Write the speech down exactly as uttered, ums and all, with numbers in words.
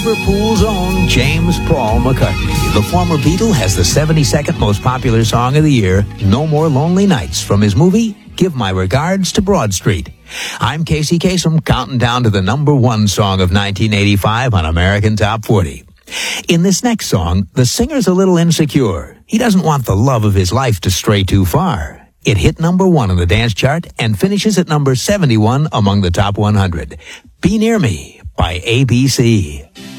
Liverpool's own James Paul McCartney, the former Beatle, has the seventy-second most popular song of the year, No More Lonely Nights, from his movie Give My Regards to Broad Street. I'm Casey Kasem, counting down to the number one song of nineteen eighty-five on American Top forty. In this next song, the singer's a little insecure. He doesn't want the love of his life to stray too far. It hit number one on the dance chart and finishes at number seventy-one among the top one hundred. Be Near Me by A B C.